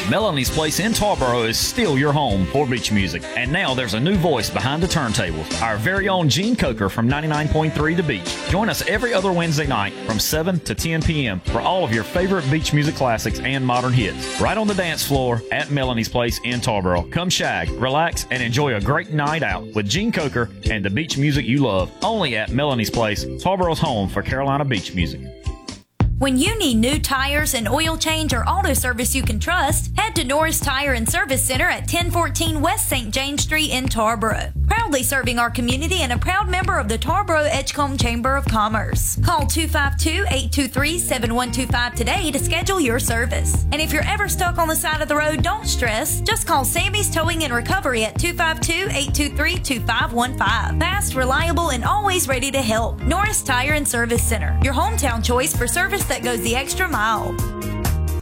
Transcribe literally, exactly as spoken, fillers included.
Melanie's Place in Tarboro is still your home for beach music. And now there's a new voice behind the turntables. Our very own Gene Coker from ninety-nine point three The Beach. Join us every other Wednesday night from seven to ten p.m. for all of your favorite beach music classics and modern hits. Right on the dance floor at Melanie's Place in Tarboro. Come shag, relax, and enjoy a great night out with Gene Coker and the beach music you love. Only at Melanie's Place, Tarboro's home for Carolina beach music. When you need new tires, an oil change, or auto service you can trust, head to Norris Tire and Service Center at ten fourteen West Saint James Street in Tarboro. Proudly serving our community and a proud member of the Tarboro Edgecombe Chamber of Commerce. Call two five two, eight two three, seven one two five today to schedule your service. And if you're ever stuck on the side of the road, don't stress. Just call Sammy's Towing and Recovery at two five two, eight two three, two five one five. Fast, reliable, and always ready to help. Norris Tire and Service Center, your hometown choice for service that goes the extra mile.